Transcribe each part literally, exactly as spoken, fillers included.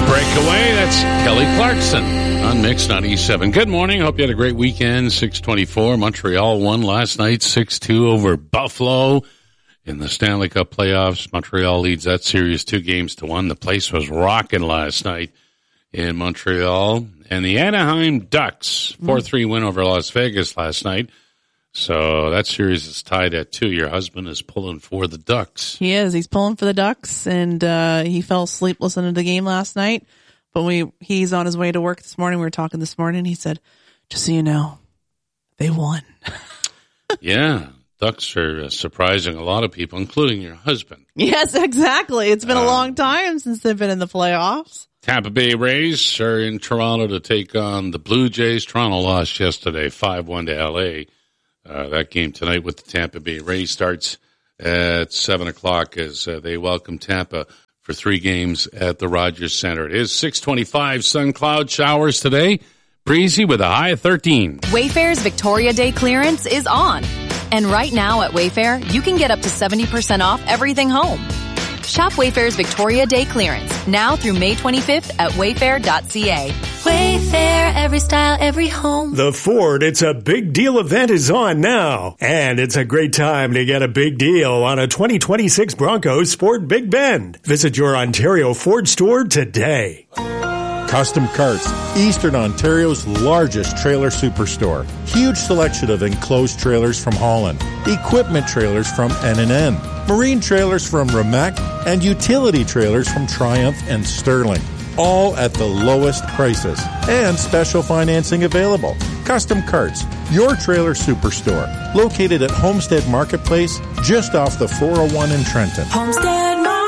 Breakaway, that's Kelly Clarkson on Mix ninety-seven. Good morning. Hope you had a great weekend. six twenty-four. Montreal won last night six two over Buffalo in the Stanley Cup playoffs. Montreal leads that series two games to one. The place was rocking last night in Montreal. And the Anaheim Ducks, four three win over Las Vegas last night. So that series is tied at two. Your husband is pulling for the Ducks. He is. He's pulling for the Ducks, and uh, he fell asleep listening to the game last night. But we he's on his way to work this morning. We were talking this morning. He said, just so you know, they won. Yeah. Ducks are uh, surprising a lot of people, including your husband. Yes, exactly. It's been uh, a long time since they've been in the playoffs. Tampa Bay Rays are in Toronto to take on the Blue Jays. Toronto lost yesterday five one to L A. Uh, that game tonight with the Tampa Bay Rays starts at seven o'clock as uh, they welcome Tampa for three games at the Rogers Center. It is six twenty-five, sun cloud showers today, breezy with a high of thirteen. Wayfair's Victoria Day clearance is on. And right now at Wayfair, you can get up to seventy percent off everything home. Shop Wayfair's Victoria Day clearance now through May twenty-fifth at wayfair dot c a. Wayfair, every style, every home. The Ford It's a Big Deal event is on now. And it's a great time to get a big deal on a twenty twenty-six Bronco Sport Big Bend. Visit your Ontario Ford store today. Custom Carts, Eastern Ontario's largest trailer superstore. Huge selection of enclosed trailers from Holland, equipment trailers from N and N, marine trailers from Remac, and utility trailers from Triumph and Sterling. All at the lowest prices and special financing available. Custom Carts, your trailer superstore, located at Homestead Marketplace, just off the four oh one in Trenton. Homestead Marketplace.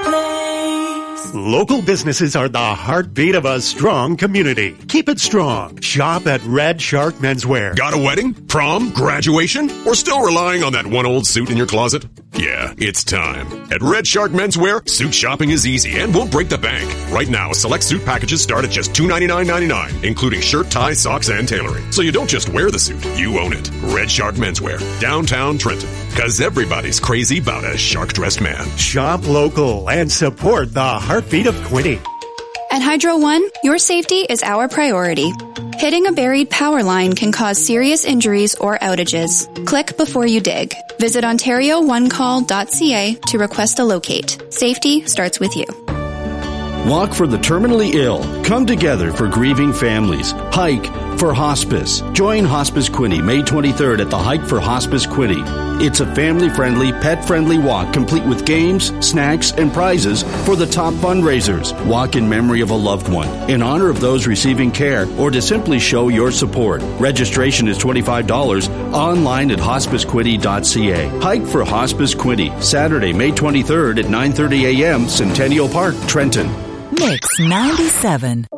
Local businesses are the heartbeat of a strong community. Keep it strong. Shop at Red Shark Menswear. Got a wedding, prom, graduation, or still relying on that one old suit in your closet? Yeah, it's time. At Red Shark Menswear, suit shopping is easy and won't break the bank. Right now, select suit packages start at just two ninety-nine ninety-nine, including shirt, tie, socks, and tailoring. So you don't just wear the suit, you own it. Red Shark Menswear, downtown Trenton. Because everybody's crazy about a shark-dressed man. Shop local and support the heartbeat of Quinte. At Hydro One, your safety is our priority. Hitting a buried power line can cause serious injuries or outages. Click before you dig. Visit ontario one call dot c a to request a locate. Safety starts with you. Walk for the terminally ill. Come together for grieving families. Hike for Hospice. Join Hospice Quinte May twenty-third at the Hike for Hospice Quinte. It's a family-friendly, pet-friendly walk complete with games, snacks, and prizes for the top fundraisers. Walk in memory of a loved one, in honor of those receiving care, or to simply show your support. Registration is twenty-five dollars online at hospice quinte dot c a. Hike for Hospice Quinte, Saturday, May twenty-third at nine thirty a.m., Centennial Park, Trenton. Mix ninety-seven.